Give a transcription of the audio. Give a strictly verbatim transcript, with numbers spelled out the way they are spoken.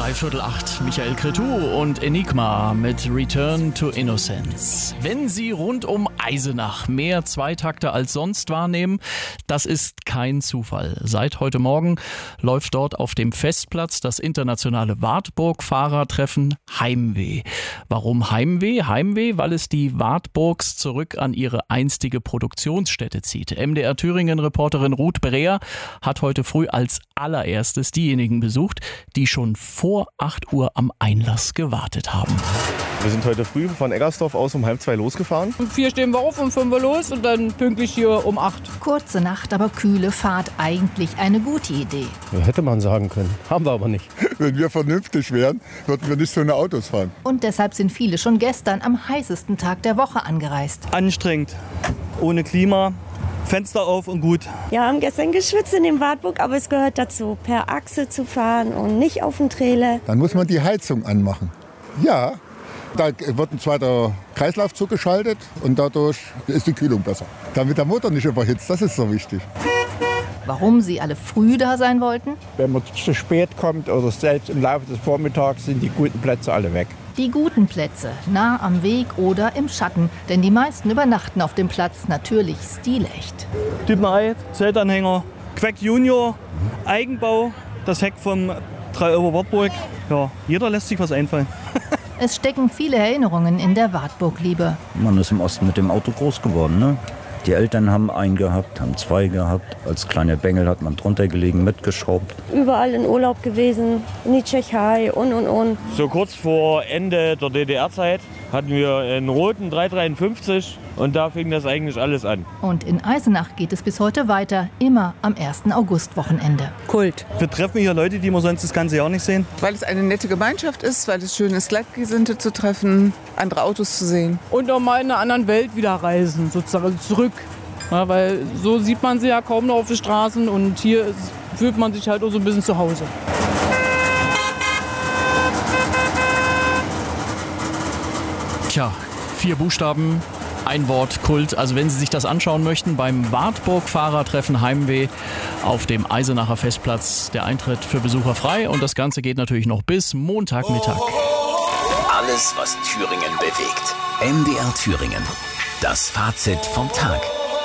Dreiviertel acht, Michael Cretu und Enigma mit Return to Innocence. Wenn Sie rund um Eisenach mehr Zweitakter als sonst wahrnehmen, das ist kein Zufall. Seit heute Morgen läuft dort auf dem Festplatz das internationale Wartburg-Fahrertreffen Heimweh. Warum Heimweh? Heimweh, weil es die Wartburgs zurück an ihre einstige Produktionsstätte zieht. M D R Thüringen-Reporterin Ruth Breer hat heute früh als allererstes diejenigen besucht, die schon vor acht Uhr am Einlass gewartet haben. Wir sind heute früh von Eggersdorf aus um halb zwei losgefahren. Um vier stehen wir auf, um fünf Uhr los und dann pünktlich hier um acht. Kurze Nacht, aber kühle Fahrt. Eigentlich eine gute Idee. Ja, hätte man sagen können. Haben wir aber nicht. Wenn wir vernünftig wären, würden wir nicht so eine Autos fahren. Und deshalb sind viele schon gestern am heißesten Tag der Woche angereist. Anstrengend. Ohne Klima. Fenster auf und gut. Ja, haben gestern geschwitzt in dem Wartburg, aber es gehört dazu, per Achse zu fahren und nicht auf dem Trailer. Dann muss man die Heizung anmachen. Ja, da wird ein zweiter Kreislauf zugeschaltet und dadurch ist die Kühlung besser. Damit der Motor nicht überhitzt, das ist so wichtig. Warum sie alle früh da sein wollten? Wenn man zu spät kommt oder selbst im Laufe des Vormittags sind die guten Plätze alle weg. Die guten Plätze, nah am Weg oder im Schatten. Denn die meisten übernachten auf dem Platz natürlich stilecht. Typen Ei, Zeltanhänger, Quack Junior, Eigenbau, das Heck vom drei Euro Wartburg. Ja, jeder lässt sich was einfallen. Es stecken viele Erinnerungen in der Wartburg-Liebe. Man ist im Osten mit dem Auto groß geworden, ne? Die Eltern haben einen gehabt, haben zwei gehabt. Als kleiner Bengel hat man drunter gelegen, mitgeschraubt. Überall in Urlaub gewesen, in die Tschechei und, und, und. So kurz vor Ende der D D R-Zeit hatten wir einen roten drei dreiundfünfzig und da fing das eigentlich alles an. Und in Eisenach geht es bis heute weiter, immer am ersten August-Wochenende. Kult. Wir treffen hier Leute, die wir sonst das ganze Jahr nicht sehen. Weil es eine nette Gemeinschaft ist, weil es schön ist, Gleichgesinnte zu treffen, andere Autos zu sehen. Und auch mal in einer anderen Welt wieder reisen, sozusagen zurück. Ja, weil so sieht man sie ja kaum noch auf den Straßen und hier fühlt man sich halt auch so ein bisschen zu Hause. Tja, vier Buchstaben, ein Wort, Kult. Also wenn Sie sich das anschauen möchten, beim Wartburg-Fahrertreffen Heimweh auf dem Eisenacher Festplatz, der Eintritt für Besucher frei. Und das Ganze geht natürlich noch bis Montagmittag. Alles, was Thüringen bewegt. M D R Thüringen. Das Fazit vom Tag.